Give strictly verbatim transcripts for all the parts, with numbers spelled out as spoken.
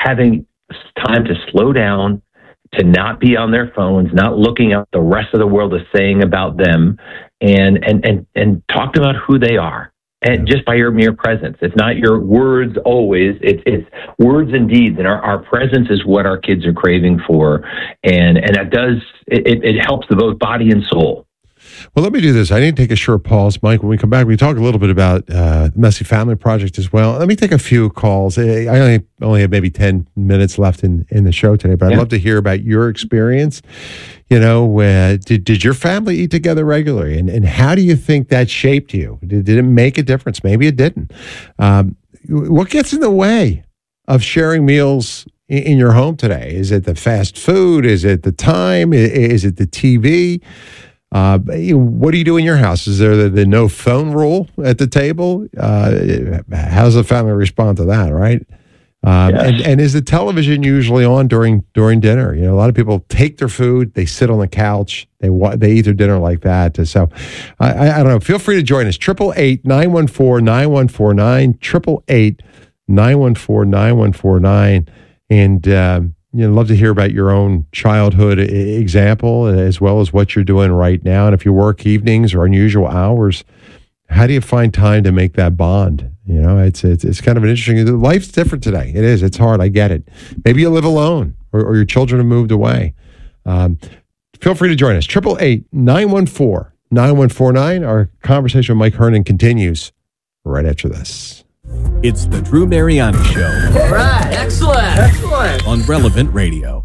having time to slow down, to not be on their phones, not looking at what the rest of the world is saying about them, and and and and talk about who they are. And just by your mere presence. It's not your words always, it's it's words and deeds. And our, our presence is what our kids are craving for. And and that does, it, it helps the both body and soul. Well, let me do this. I need to take a short pause, Mike. When we come back, we talk a little bit about uh, the Messy Family Project as well. Let me take a few calls. I only only have maybe ten minutes left in, in the show today, but I'd yeah. love to hear about your experience. You know, uh, did did your family eat together regularly? And, and how do you think that shaped you? Did, did it make a difference? Maybe it didn't. Um, what gets in the way of sharing meals in, in your home today? Is it the fast food? Is it the time? Is, is it the T V? Uh, what do you do in your house? Is there the, the no phone rule at the table? Uh, how does the family respond to that, right? Um, yes. and, and is the television usually on during during dinner? You know, a lot of people take their food, they sit on the couch, they they eat their dinner like that. So, I, I don't know. Feel free to join us. Triple eight nine one four nine one four nine. Triple eight nine one four nine one four nine. And um, you know, love to hear about your own childhood example as well as what you're doing right now. And if you work evenings or unusual hours, how do you find time to make that bond? You know, it's it's it's kind of an interesting. Life's different today. It is. It's hard. I get it. Maybe you live alone, or, or your children have moved away. Um, feel free to join us. Triple eight nine one four nine one four nine. Our conversation with Mike Hernon continues right after this. It's the Drew Mariani Show. All right. Excellent. Excellent. On Relevant Radio.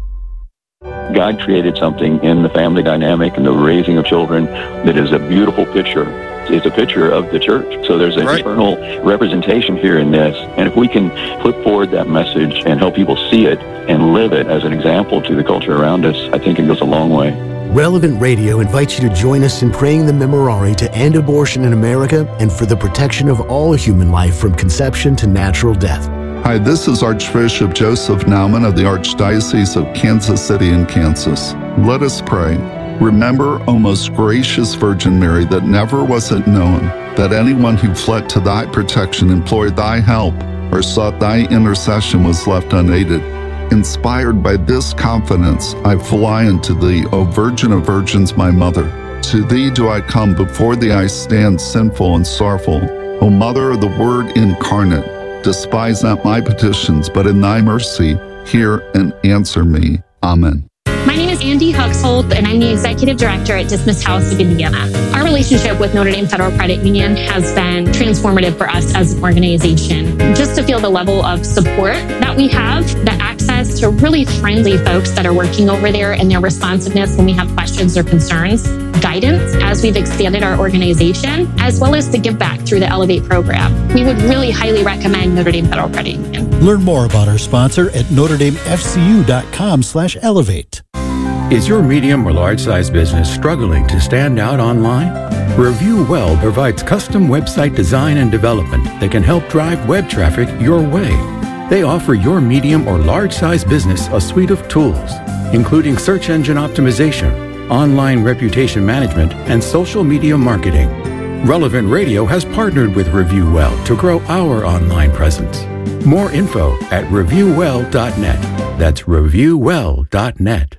God created something in the family dynamic and the raising of children that is a beautiful picture. It's a picture of the church. So there's an right. eternal representation here in this. And if we can put forward that message and help people see it and live it as an example to the culture around us, I think it goes a long way. Relevant Radio invites you to join us in praying the Memorare to end abortion in America and for the protection of all human life from conception to natural death. Hi, this is Archbishop Joseph Naumann of the Archdiocese of Kansas City in Kansas. Let us pray. Remember, O most gracious Virgin Mary, that never was it known that anyone who fled to thy protection, implored thy help, or sought thy intercession was left unaided. Inspired by this confidence, I fly unto thee, O Virgin of Virgins, my Mother. To thee do I come, before thee I stand sinful and sorrowful. O Mother of the Word incarnate, despise not my petitions, but in thy mercy, hear and answer me. Amen. My name is Andy Huxhold, and I'm the Executive Director at Dismiss House of Indiana. Our relationship with Notre Dame Federal Credit Union has been transformative for us as an organization. Just to feel the level of support that we have, the access to really friendly folks that are working over there and their responsiveness when we have questions or concerns, guidance as we've expanded our organization, as well as the give back through the Elevate program. We would really highly recommend Notre Dame Federal Credit Union. Learn more about our sponsor at notre dame f c u dot com slash elevate. Is your medium or large-size business struggling to stand out online? Review Well provides custom website design and development that can help drive web traffic your way. They offer your medium or large-size business a suite of tools, including search engine optimization, online reputation management, and social media marketing. Relevant Radio has partnered with Review Well to grow our online presence. More info at review well dot net. That's review well dot net.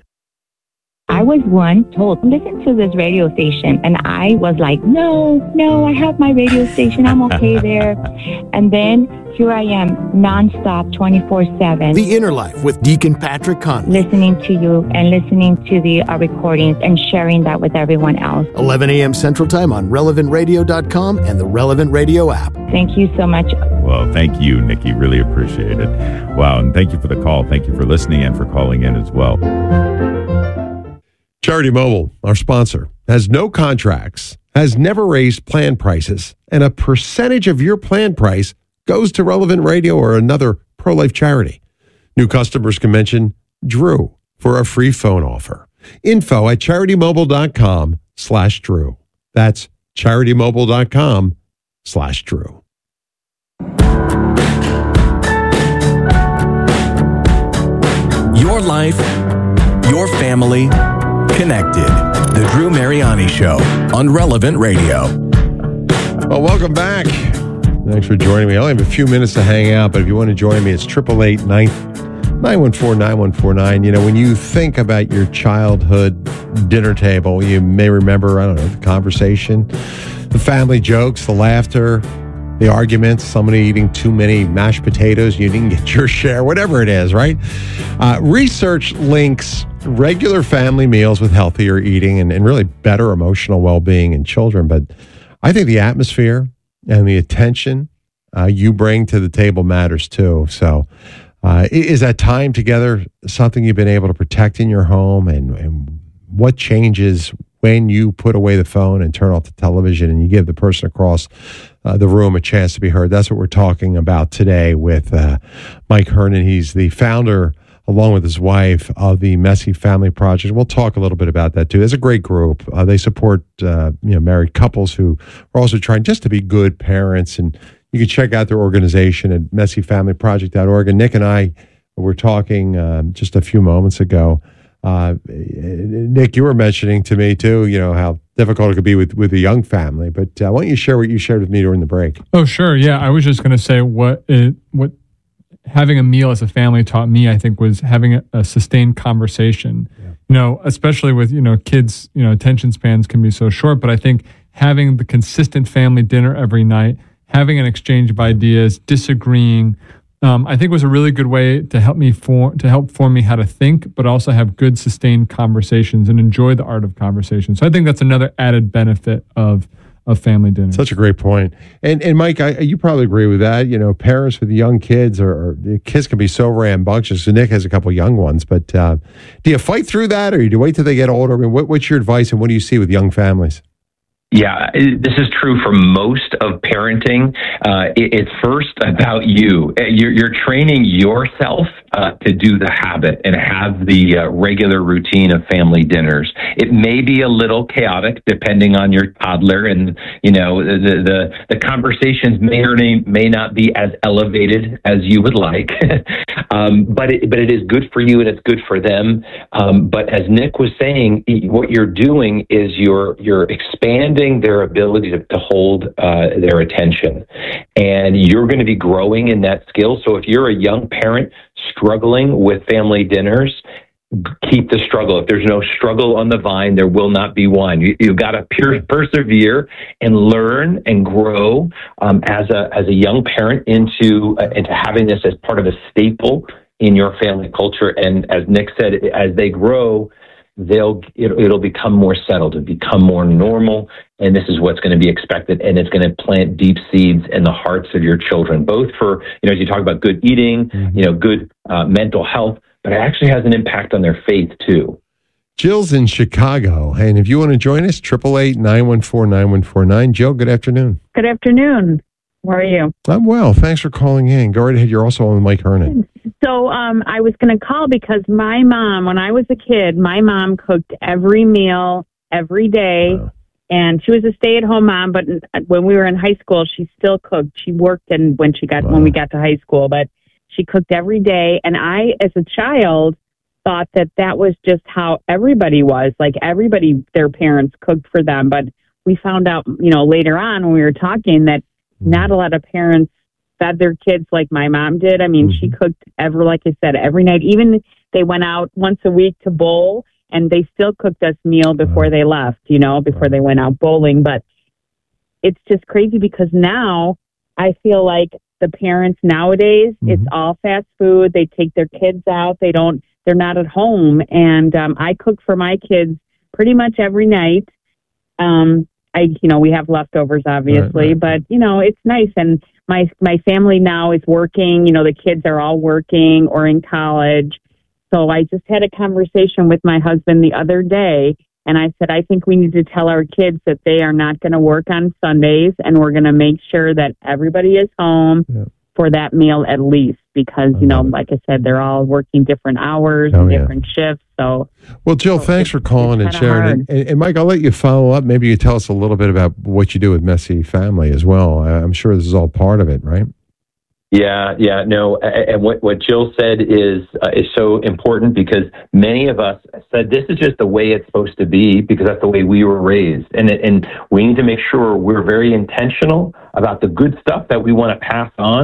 I was one told, listen to this radio station. And I was like, no, no, I have my radio station. I'm okay there. And then here I am, nonstop, twenty-four seven. The Inner Life with Deacon Patrick Conley. Listening to you and listening to the uh, recordings and sharing that with everyone else. eleven a.m. Central Time on relevant radio dot com and the Relevant Radio app. Thank you so much. Well, thank you, Nikki. Really appreciate it. Wow, and thank you for the call. Thank you for listening and for calling in as well. Charity Mobile, our sponsor, has no contracts, has never raised plan prices, and a percentage of your plan price goes to Relevant Radio or another pro-life charity. New customers can mention Drew for a free phone offer. Info at charitymobile.com slash Drew. That's charitymobile.com slash Drew. Your life, your family, connected. The Drew Mariani Show on Relevant Radio. Well, welcome back. Thanks for joining me. I only have a few minutes to hang out, but if you want to join me, it's eight eight eight, nine nine one four, nine one four nine. You know, when you think about your childhood dinner table, you may remember, I don't know, the conversation, the family jokes, the laughter, the arguments, somebody eating too many mashed potatoes, you didn't get your share, whatever it is, right? Uh, research links regular family meals with healthier eating and, and really better emotional well-being in children. But I think the atmosphere and the attention uh, you bring to the table matters too. So uh, is that time together something you've been able to protect in your home? And, and what changes when you put away the phone and turn off the television and you give the person across uh, the room a chance to be heard? That's what we're talking about today with uh, Mike Hernon. He's the founder, along with his wife, of the Messy Family Project. We'll talk a little bit about that too. It's a great group. Uh, they support uh, you know married couples who are also trying just to be good parents. And you can check out their organization at messy family project dot org. And Nick and I were talking um, just a few moments ago. Uh, Nick, you were mentioning to me too, you know, how difficult it could be with, with a young family. But uh, why don't you share what you shared with me during the break? Oh, sure. Yeah, I was just going to say what it, what having a meal as a family taught me, I think, was having a, a sustained conversation. Yeah. You know, especially with, you know, kids, you know, attention spans can be so short. But I think having the consistent family dinner every night, having an exchange of ideas, disagreeing, Um, I think was a really good way to help me form to help form me how to think, but also have good sustained conversations and enjoy the art of conversation. So I think that's another added benefit of of family dinner. Such a great point. And and Mike, I, you probably agree with that. You know, parents with young kids or, or kids can be so rambunctious. So Nick has a couple young ones, but uh, do you fight through that, or do you wait till they get older? I mean, what, what's your advice, and what do you see with young families? Yeah, this is true for most of parenting. Uh, it, it's first about you. You're, you're training yourself uh, to do the habit and have the uh, regular routine of family dinners. It may be a little chaotic depending on your toddler, and you know the the, the conversations may or may not be as elevated as you would like. um, but it, but it is good for you and it's good for them. Um, but as Nick was saying, what you're doing is you're you're expanding their ability to, to hold uh, their attention. And you're going to be growing in that skill. So if you're a young parent struggling with family dinners, keep the struggle. If there's no struggle on the vine, there will not be wine. You, you've got to per- persevere and learn and grow um, as a as a young parent into uh, into having this as part of a staple in your family culture. And as Nick said, as they grow, they'll it'll, it'll become more settled, it'll become more normal, and this is what's going to be expected, and it's going to plant deep seeds in the hearts of your children, both for, you know, as you talk about good eating, mm-hmm. you know, good uh, mental health, but it actually has an impact on their faith too. Jill's in Chicago, and if you want to join us, eight eight eight, nine one four, nine one four nine. Jill, good afternoon. Good afternoon. How are you? I'm well. Thanks for calling in. Go right ahead. You're also on with Mike Hernon. So um, I was going to call because my mom, when I was a kid, my mom cooked every meal every day. Wow. And she was a stay-at-home mom, but when we were in high school, she still cooked. She worked and when she got wow. when we got to high school, but she cooked every day. And I, as a child, thought that that was just how everybody was. Like everybody, their parents cooked for them. But we found out, you know, later on when we were talking that not a lot of parents fed their kids like my mom did. I mean, mm-hmm. she cooked ever, like I said, every night. Even they went out once a week to bowl, and they still cooked us meal before they left, you know, before they went out bowling. But it's just crazy because now I feel like the parents nowadays, mm-hmm. it's all fast food. They take their kids out. They don't, they're not at home. And um, I cook for my kids pretty much every night. Um, I, you know, we have leftovers, obviously, right, right. but, you know, it's nice. And my, my family now is working, you know, the kids are all working or in college. So I just had a conversation with my husband the other day, and I said, I think we need to tell our kids that they are not going to work on Sundays, and we're going to make sure that everybody is home yeah. for that meal at least, because, you know, like I said, they're all working different hours oh, and different yeah. shifts. So, well, Jill, so thanks for calling and sharing. And, and Mike, I'll let you follow up. Maybe you tell us a little bit about what you do with Messy Family as well. I'm sure this is all part of it, right? Yeah, yeah, no, and what, what Jill said is uh, is so important because many of us said this is just the way it's supposed to be because that's the way we were raised, and it, and we need to make sure we're very intentional about the good stuff that we want to pass on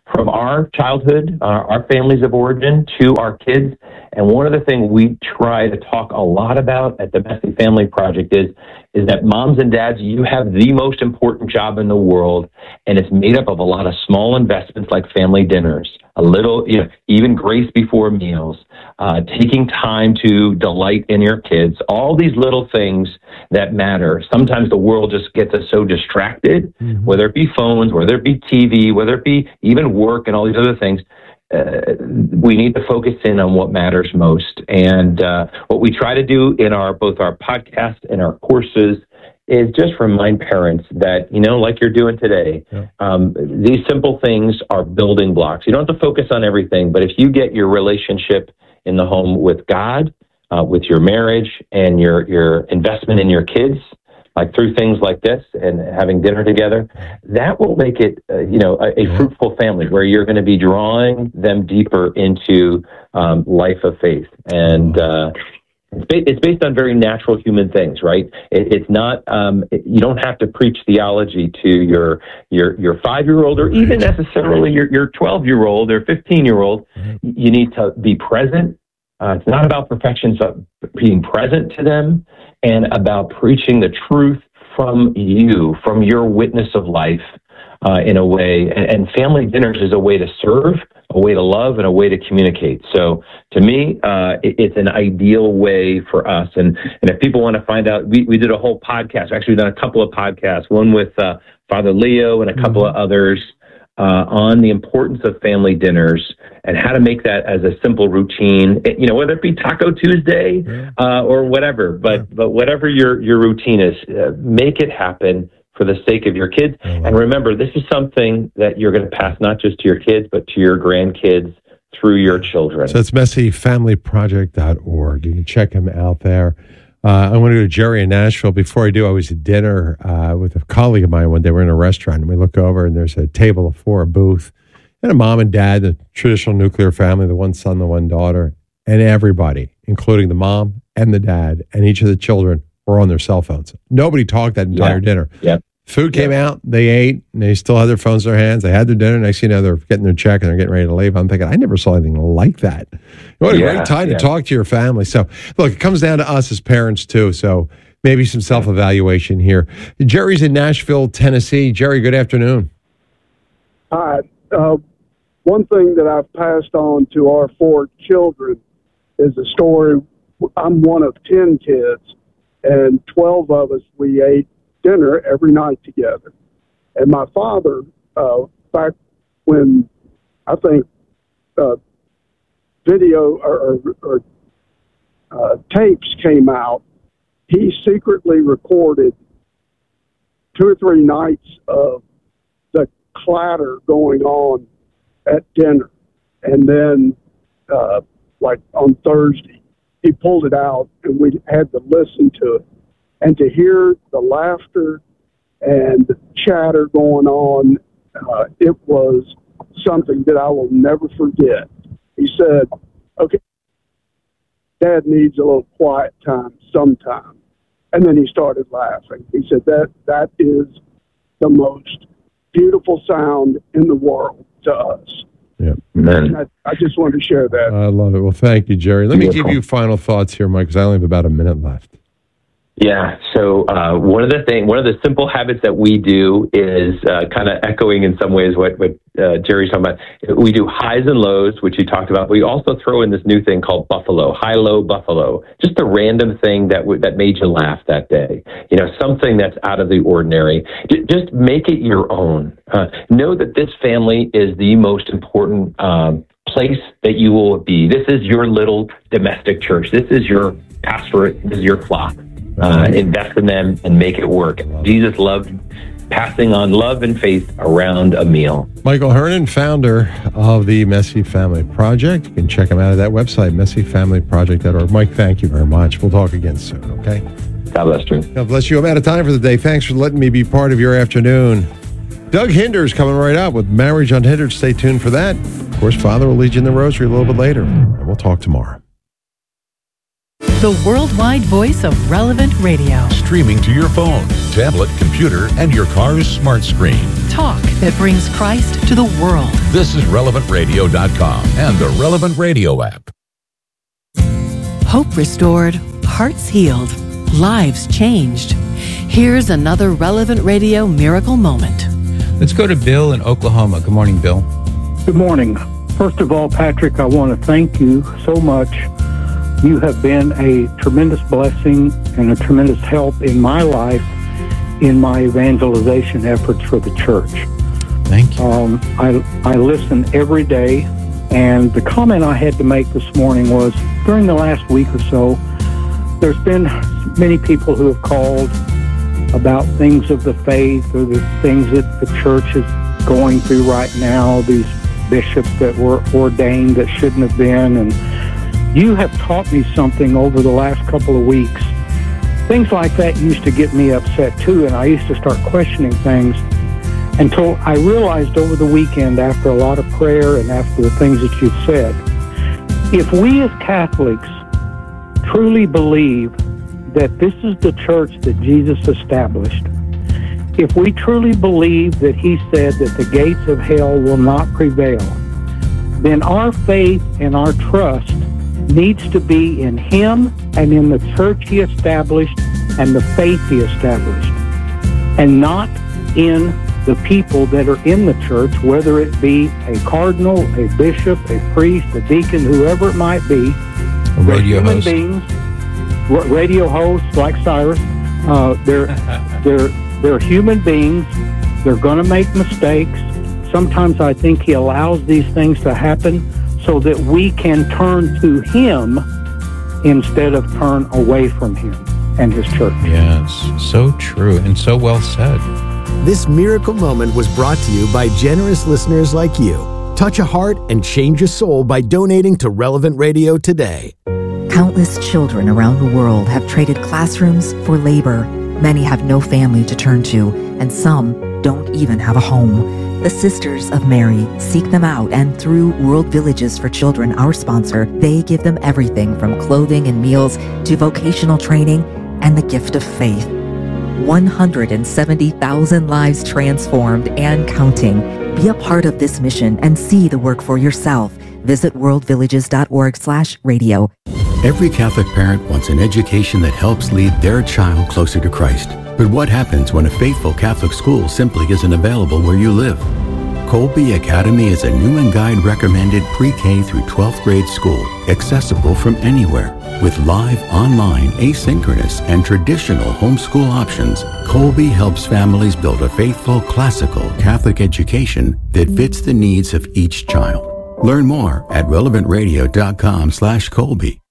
from our childhood, uh, our families of origin, to our kids. And one of the things we try to talk a lot about at the Messy Family Project is, is that moms and dads, you have the most important job in the world, and it's made up of a lot of small investments like family dinners, a little, you know, even grace before meals, uh, taking time to delight in your kids, all these little things that matter. Sometimes the world just gets us so distracted, mm-hmm. whether it be phones, whether it be T V, whether it be even work and all these other things. Uh, we need to focus in on what matters most. And uh, what we try to do in our both our podcast and our courses is just remind parents that, you know, like you're doing today, yeah. um, these simple things are building blocks. You don't have to focus on everything, but if you get your relationship in the home with God, uh, with your marriage and your, your investment in your kids, like through things like this and having dinner together, that will make it, uh, you know, a, a fruitful family where you're going to be drawing them deeper into um, life of faith. And uh, it's, ba- it's based on very natural human things, right? It, it's not, um, it, you don't have to preach theology to your your your five-year-old or even necessarily your your twelve-year-old or fifteen-year-old. You need to be present. Uh, it's not about perfection, so being present to them and about preaching the truth from you, from your witness of life uh, in a way. And, and family dinners is a way to serve, a way to love, and a way to communicate. So to me, uh, it, it's an ideal way for us. And, and if people want to find out, we, we did a whole podcast. Actually, we've done a couple of podcasts, one with uh, Father Leo and a couple mm-hmm. of others. Uh, on the importance of family dinners and how to make that as a simple routine, you know, whether it be Taco Tuesday uh, or whatever, but yeah. but whatever your, your routine is, uh, make it happen for the sake of your kids. Mm-hmm. And remember, this is something that you're going to pass not just to your kids, but to your grandkids through your children. So it's messy family project dot org. You can check them out there. Uh, I want to go to Jerry in Nashville. Before I do, I was at dinner uh, with a colleague of mine one day. We're in a restaurant, and we look over, and there's a table of four, a booth, and a mom and dad, the traditional nuclear family, the one son, the one daughter, and everybody, including the mom and the dad, and each of the children were on their cell phones. Nobody talked that entire yeah. dinner. Yeah. Food came yeah. out, they ate, and they still had their phones in their hands. They had their dinner. Next thing you know, they're getting their check, and they're getting ready to leave. I'm thinking, I never saw anything like that. What a yeah, great time yeah. to talk to your family. So, look, it comes down to us as parents, too. So maybe some self-evaluation here. Jerry's in Nashville, Tennessee. Jerry, good afternoon. Hi. Uh, one thing that I've passed on to our four children is a story. I'm one of ten kids, and twelve of us, we ate dinner every night together. And my father, uh, back when I think uh, video or, or, or uh, tapes came out, he secretly recorded two or three nights of the clatter going on at dinner. And then, uh, like on Thursday, he pulled it out and we had to listen to it. And to hear the laughter and the chatter going on, uh, it was something that I will never forget. He said, okay, Dad needs a little quiet time sometime. And then he started laughing. He said, that that is the most beautiful sound in the world to us. Yeah, man. I, I just wanted to share that. I love it. Well, thank you, Jerry. Let me give you final thoughts here, Mike, because I only have about a minute left. Yeah. So uh, one of the thing, one of the simple habits that we do is uh, kind of echoing in some ways what what uh, Jerry's talking about. We do highs and lows, which he talked about. We also throw in this new thing called Buffalo, high low Buffalo. Just a random thing that w- that made you laugh that day. You know, something that's out of the ordinary. J- just make it your own. Uh, know that this family is the most important um, place that you will be. This is your little domestic church. This is your pastorate. This is your flock. Uh, invest in them and make it work. Jesus loved passing on love and faith around a meal. Michael Hernon, founder of the Messy Family Project. You can check him out at that website, messy family project dot org. Mike, thank you very much. We'll talk again soon, okay? God bless you. God bless you. I'm out of time for the day. Thanks for letting me be part of your afternoon. Doug Hinder's coming right up with Marriage Unhindered. Stay tuned for that. Of course, Father will lead you in the rosary a little bit later. And we'll talk tomorrow. the worldwide voice of Relevant Radio. Streaming to your phone, tablet, computer, and your car's smart screen. Talk that brings Christ to the world. This is relevant radio dot com and the Relevant Radio app. Hope restored, hearts healed, lives changed. Here's another Relevant Radio miracle moment. Let's go to Bill in Oklahoma. Good morning, Bill. Good morning. First of all, Patrick, I want to thank you so much. You have been a tremendous blessing and a tremendous help in my life in my evangelization efforts for the church. Thank you. Um, I, I listen every day, and the comment I had to make this morning was, during the last week or so, there's been many people who have called about things of the faith or the things that the church is going through right now, these bishops that were ordained that shouldn't have been, and you have taught me something over the last couple of weeks. Things like that used to get me upset too, and I used to start questioning things until I realized over the weekend, after a lot of prayer and after the things that you've said, if we as Catholics truly believe that this is the church that Jesus established, if we truly believe that he said that the gates of hell will not prevail, then our faith and our trust needs to be in him and in the church he established and the faith he established, and not in the people that are in the church, whether it be a cardinal, a bishop, a priest, a deacon, whoever it might be. A radio human host. beings, radio hosts like Cyrus. Uh, they're they're they're human beings. They're going to make mistakes. Sometimes I think he allows these things to happen so that we can turn to him instead of turn away from him and his church. Yes, so true and so well said. This miracle moment was brought to you by generous listeners like you. Touch a heart and change a soul by donating to Relevant Radio today. Countless children around the world have traded classrooms for labor. Many have no family to turn to, and some don't even have a home. The Sisters of Mary seek them out, and through World Villages for Children, our sponsor, they give them everything from clothing and meals to vocational training and the gift of faith. one hundred seventy thousand lives transformed and counting. Be a part of this mission and see the work for yourself. Visit worldvillages.org slash radio. Every Catholic parent wants an education that helps lead their child closer to Christ. But what happens when a faithful Catholic school simply isn't available where you live? Colby Academy is a new and guide recommended pre-K through twelfth grade school, accessible from anywhere. With live, online, asynchronous, and traditional homeschool options, Colby helps families build a faithful, classical Catholic education that fits the needs of each child. Learn more at relevant radio dot com slash Colby.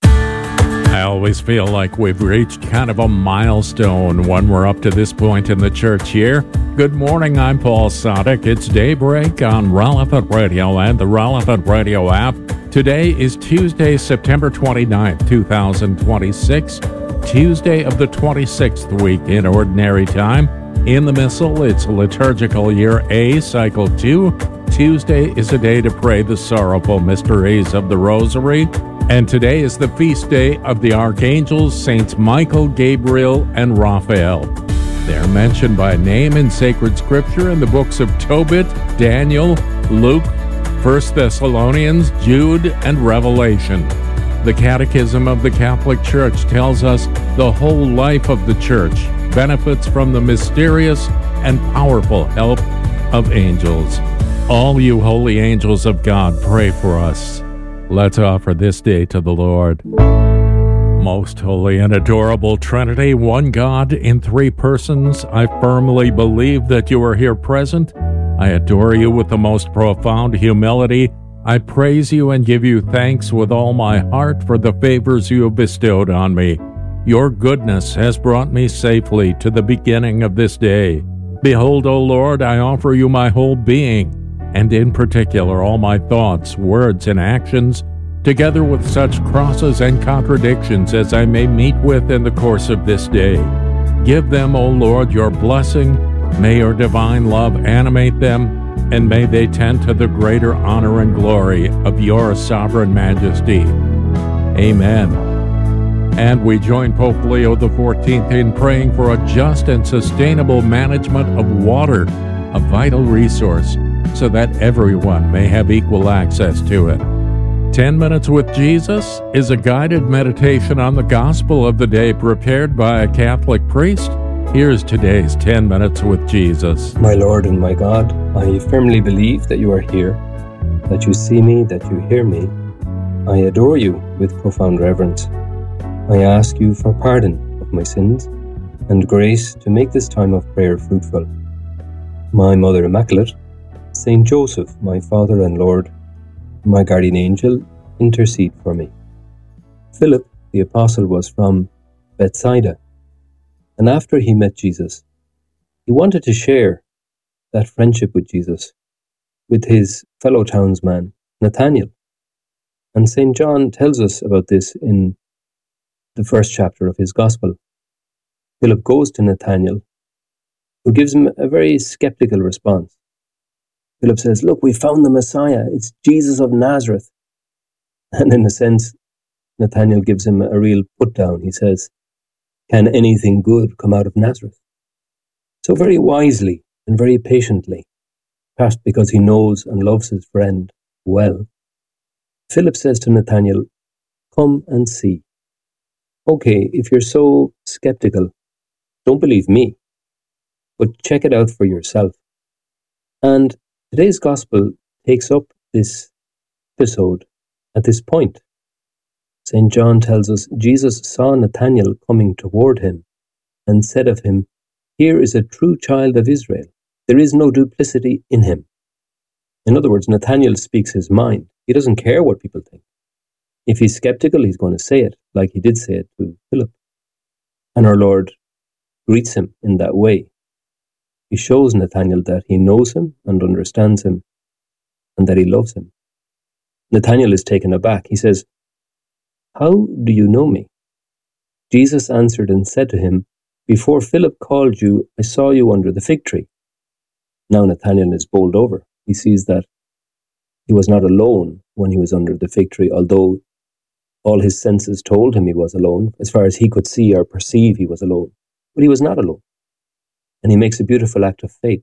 I always feel like we've reached kind of a milestone when we're up to this point in the church year. Good morning, I'm Paul Sadek. It's Daybreak on Relevant Radio and the Relevant Radio app. Today is Tuesday, September twenty-ninth, twenty twenty-six, Tuesday of the twenty-sixth week in Ordinary Time. In the Missal, it's Liturgical Year A, Cycle two. Tuesday is a day to pray the sorrowful mysteries of the Rosary. And today is the feast day of the Archangels, Saints Michael, Gabriel, and Raphael. They're mentioned by name in sacred scripture in the books of Tobit, Daniel, Luke, First Thessalonians, Jude, and Revelation. The Catechism of the Catholic Church tells us the whole life of the Church benefits from the mysterious and powerful help of angels. All you holy angels of God, pray for us. Let's offer this day to the Lord. Most holy and adorable Trinity, one God in three persons, I firmly believe that you are here present. I adore you with the most profound humility. I praise you and give you thanks with all my heart for the favors you have bestowed on me. Your goodness has brought me safely to the beginning of this day. Behold, O Lord, I offer you my whole being, and in particular all my thoughts, words, and actions, together with such crosses and contradictions as I may meet with in the course of this day. Give them, O Lord, your blessing. May your divine love animate them, and may they tend to the greater honor and glory of your sovereign majesty. Amen. And we join Pope Leo the fourteenth in praying for a just and sustainable management of water, a vital resource, so that everyone may have equal access to it. Ten Minutes with Jesus is a guided meditation on the gospel of the day prepared by a Catholic priest. Here's today's ten Minutes with Jesus. My Lord and my God, I firmly believe that you are here, that you see me, that you hear me. I adore you with profound reverence. I ask you for pardon of my sins and grace to make this time of prayer fruitful. My Mother Immaculate, Saint Joseph, my Father and Lord, my guardian angel, intercede for me. Philip, the apostle, was from Bethsaida, and after he met Jesus, he wanted to share that friendship with Jesus with his fellow townsman, Nathanael. And Saint John tells us about this in the first chapter of his Gospel. Philip goes to Nathanael, who gives him a very skeptical response. Philip says, look, we found the Messiah. It's Jesus of Nazareth. And in a sense, Nathanael gives him a real put down. He says, can anything good come out of Nazareth? So very wisely and very patiently, perhaps because he knows and loves his friend well, Philip says to Nathanael, come and see. Okay, if you're so skeptical, don't believe me, but check it out for yourself. And today's gospel takes up this episode at this point. Saint John tells us Jesus saw Nathanael coming toward him and said of him, here is a true child of Israel. There is no duplicity in him. In other words, Nathanael speaks his mind. He doesn't care what people think. If he's skeptical, he's going to say it, like he did say it to Philip. And our Lord greets him in that way. He shows Nathanael that he knows him and understands him, and that he loves him. Nathanael is taken aback. He says, how do you know me? Jesus answered and said to him, before Philip called you, I saw you under the fig tree. Now Nathanael is bowled over. He sees that he was not alone when he was under the fig tree, although all his senses told him he was alone. As far as he could see or perceive, he was alone. But he was not alone. And he makes a beautiful act of faith.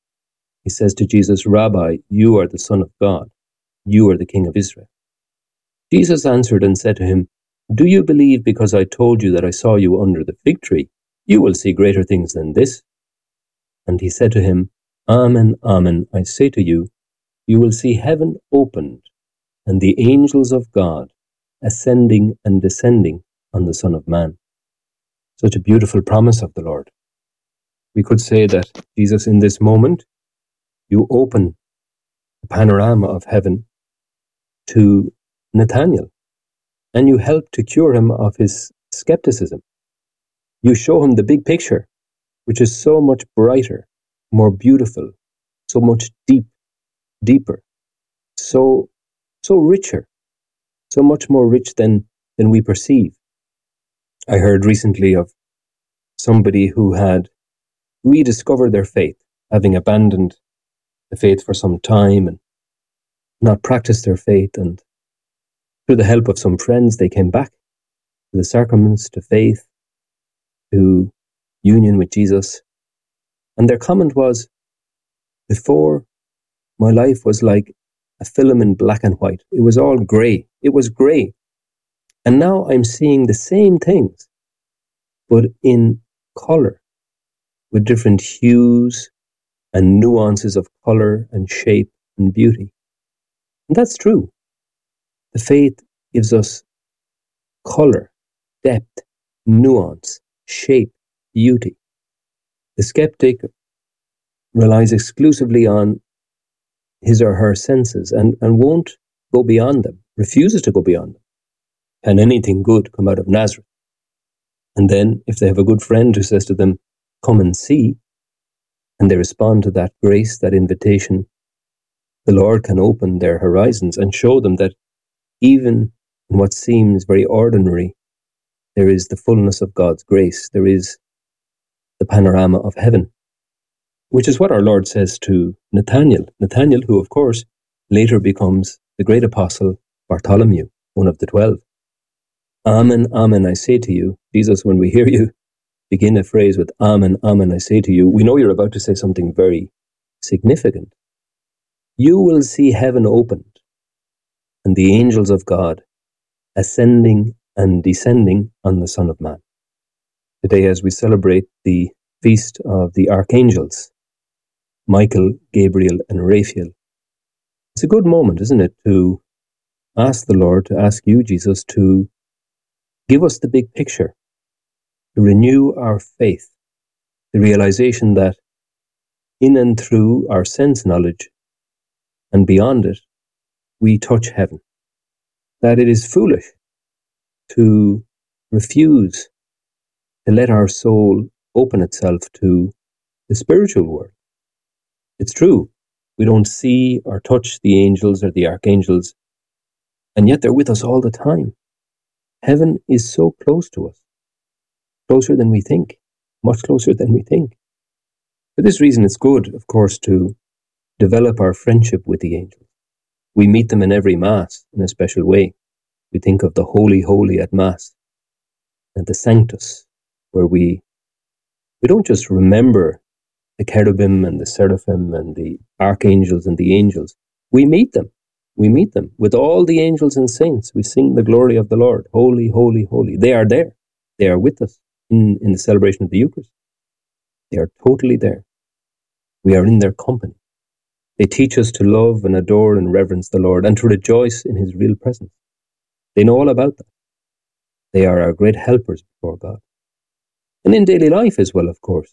He says to Jesus, Rabbi, you are the Son of God. You are the King of Israel. Jesus answered and said to him, do you believe because I told you that I saw you under the fig tree? You will see greater things than this. And he said to him, Amen, amen, I say to you, you will see heaven opened and the angels of God ascending and descending on the Son of Man. Such a beautiful promise of the Lord. We could say that, Jesus, in this moment, you open the panorama of heaven to Nathanael, and you help to cure him of his skepticism. You show him the big picture, which is so much brighter, more beautiful, so much deep, deeper, so so richer, so much more rich than, than we perceive. I heard recently of somebody who had rediscovered their faith, having abandoned the faith for some time and not practiced their faith, and through the help of some friends, they came back to the sacraments, to faith, to union with Jesus. And their comment was, before, my life was like a film in black and white. It was all grey. It was grey. And now I'm seeing the same things, but in colour, with different hues and nuances of colour and shape and beauty. And that's true. The faith gives us colour, depth, nuance, shape, beauty. The skeptic relies exclusively on his or her senses and, and won't go beyond them, refuses to go beyond them. Can anything good come out of Nazareth? And then, if they have a good friend who says to them, come and see, and they respond to that grace, that invitation, the Lord can open their horizons and show them that even in what seems very ordinary, there is the fullness of God's grace. There is the panorama of heaven, which is what our Lord says to Nathanael. Nathanael, who, of course, later becomes the great apostle Bartholomew, one of the twelve. Amen, amen, I say to you. Jesus, when we hear you begin a phrase with amen, amen, I say to you, we know you're about to say something very significant. You will see heaven opened and the angels of God ascending and descending on the Son of Man. Today, as we celebrate the feast of the archangels, Michael, Gabriel, and Raphael, it's a good moment, isn't it, to ask the Lord, to ask you, Jesus, to give us the big picture, to renew our faith, the realization that in and through our sense knowledge and beyond it, we touch heaven, that it is foolish to refuse to let our soul open itself to the spiritual world. It's true, we don't see or touch the angels or the archangels, and yet they're with us all the time. Heaven is so close to us, closer than we think, much closer than we think. For this reason, it's good, of course, to develop our friendship with the angels. We meet them in every Mass in a special way. We think of the Holy, Holy at Mass and the Sanctus, where we we don't just remember the cherubim and the seraphim and the archangels and the angels. We meet them. We meet them with all the angels and saints. We sing the glory of the Lord. Holy, holy, holy. They are there. They are with us in, in the celebration of the Eucharist. They are totally there. We are in their company. They teach us to love and adore and reverence the Lord and to rejoice in his real presence. They know all about that. They are our great helpers before God. And in daily life as well, of course.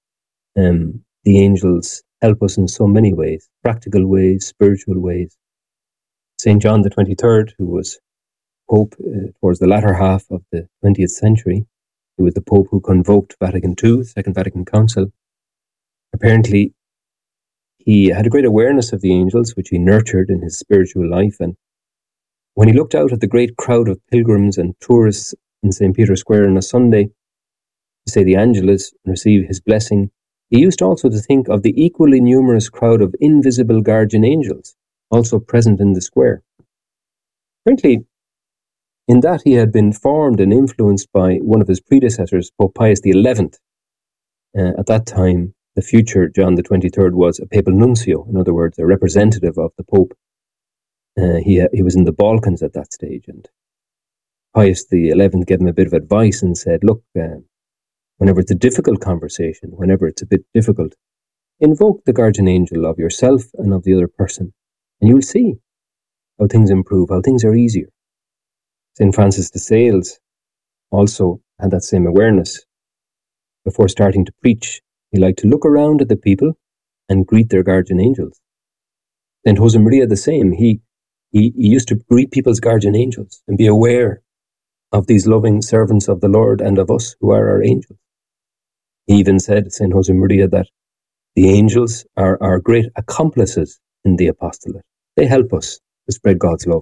Um, the angels help us in so many ways, practical ways, spiritual ways. Saint John the twenty-third, who was Pope uh, towards the latter half of the twentieth century, who was the Pope who convoked Vatican Two, Second Vatican Council, apparently he had a great awareness of the angels, which he nurtured in his spiritual life. And when he looked out at the great crowd of pilgrims and tourists in Saint Peter's Square on a Sunday to say the Angelus and receive his blessing, he used also to think of the equally numerous crowd of invisible guardian angels also present in the square. Apparently, in that he had been formed and influenced by one of his predecessors, Pope Pius the eleventh. Uh, at that time, the future John the twenty-third was a papal nuncio, in other words, a representative of the Pope. Uh, he he was in the Balkans at that stage, and Pius the eleventh gave him a bit of advice and said, look, uh, whenever it's a difficult conversation, whenever it's a bit difficult, invoke the guardian angel of yourself and of the other person, and you'll see how things improve, how things are easier. Saint Francis de Sales also had that same awareness. Before starting to preach, he liked to look around at the people and greet their guardian angels. Saint Josemaria the same. He, he, he used to greet people's guardian angels and be aware of these loving servants of the Lord and of us who are our angels. He even said, Saint Josemaria, that the angels are our great accomplices in the apostolate. They help us to spread God's love.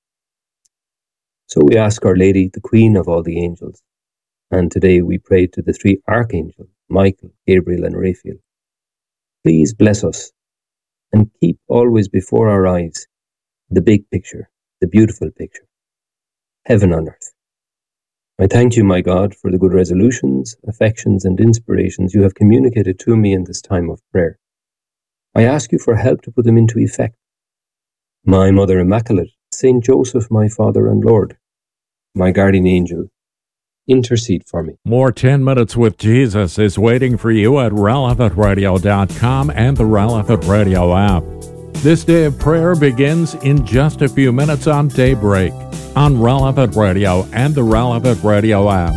So we ask Our Lady, the Queen of all the angels, and today we pray to the three archangels, Michael, Gabriel, and Raphael. Please bless us and keep always before our eyes the big picture, the beautiful picture, heaven on earth. I thank you, my God, for the good resolutions, affections, and inspirations you have communicated to me in this time of prayer. I ask you for help to put them into effect. My Mother Immaculate, Saint Joseph, my Father and Lord, my guardian angel, intercede for me. More ten minutes with Jesus is waiting for you at relevant radio dot com and the Relevant Radio app. This day of prayer begins in just a few minutes on Daybreak on Relevant Radio and the Relevant Radio app.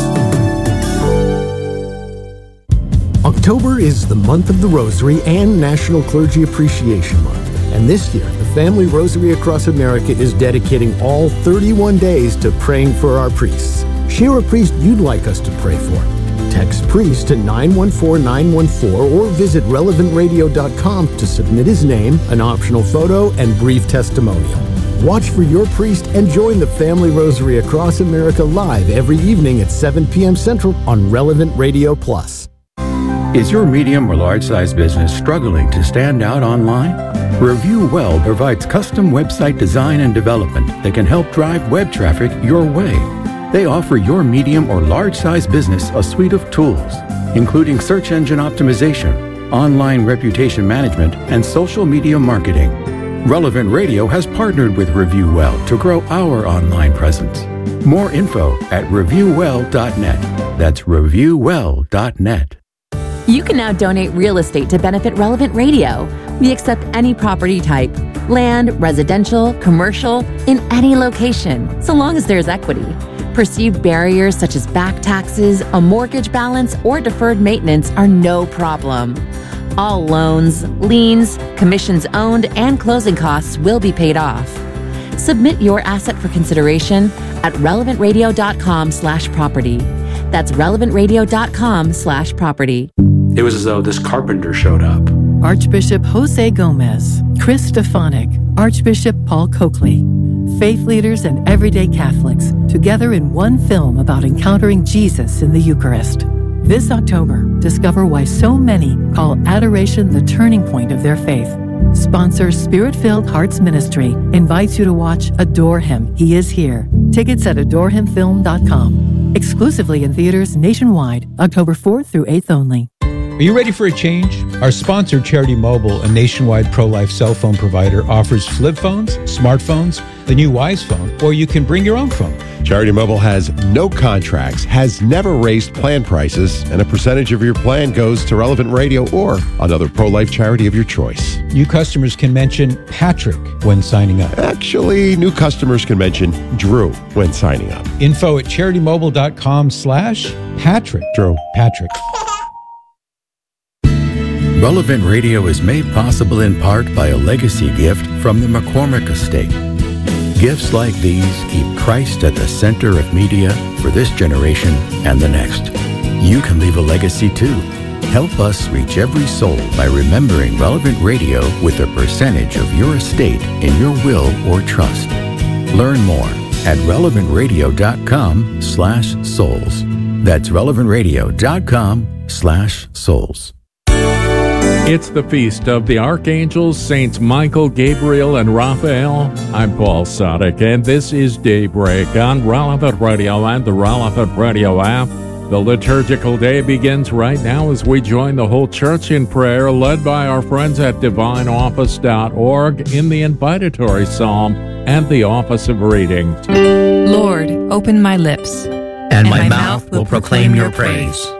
October is the month of the Rosary and National Clergy Appreciation Month. And this year, the Family Rosary Across America is dedicating all thirty-one days to praying for our priests. Share a priest you'd like us to pray for. Text priest to nine one four nine one four or visit relevant radio dot com to submit his name, an optional photo, and brief testimonial. Watch for your priest and join the Family Rosary Across America live every evening at seven p.m. Central on Relevant Radio Plus. Is your medium or large-size business struggling to stand out online? Review Well provides custom website design and development that can help drive web traffic your way. They offer your medium or large-size business a suite of tools, including search engine optimization, online reputation management, and social media marketing. Relevant Radio has partnered with ReviewWell to grow our online presence. More info at review well dot net. That's review well dot net. You can now donate real estate to benefit Relevant Radio. We accept any property type, land, residential, commercial, in any location, so long as there's equity. Perceived barriers such as back taxes, a mortgage balance, or deferred maintenance are no problem. All loans, liens, commissions owned, and closing costs will be paid off. Submit your asset for consideration at relevant radio dot com slash property. That's relevant radio dot com slash property. It was as though this carpenter showed up. Archbishop Jose Gomez, Chris Stefanik, Archbishop Paul Coakley. Faith leaders and everyday Catholics together in one film about encountering Jesus in the Eucharist. This October, discover why so many call adoration the turning point of their faith. Sponsor Spirit-Filled Hearts Ministry invites you to watch Adore Him, He Is Here. Tickets at adore him film dot com. Exclusively in theaters nationwide, October fourth through eighth only. Are you ready for a change? Our sponsor, Charity Mobile, a nationwide pro-life cell phone provider, offers flip phones, smartphones, the new Wise Phone, or you can bring your own phone. Charity Mobile has no contracts, has never raised plan prices, and a percentage of your plan goes to Relevant Radio or another pro-life charity of your choice. New customers can mention Patrick when signing up. Actually, new customers can mention Drew when signing up. Info at charity mobile dot com slash Patrick. Drew. Patrick. Relevant Radio is made possible in part by a legacy gift from the McCormick Estate. Gifts like these keep Christ at the center of media for this generation and the next. You can leave a legacy too. Help us reach every soul by remembering Relevant Radio with a percentage of your estate in your will or trust. Learn more at relevant radio dot com slash souls. That's relevant radio dot com slash souls. It's the feast of the archangels, Saints Michael, Gabriel, and Raphael. I'm Paul Sadek, and this is Daybreak on Relevant Radio and the Relevant Radio app. The liturgical day begins right now as we join the whole church in prayer, led by our friends at divine office dot org in the invitatory psalm and the office of reading. Lord, open my lips, and, and my, my mouth will proclaim your praise.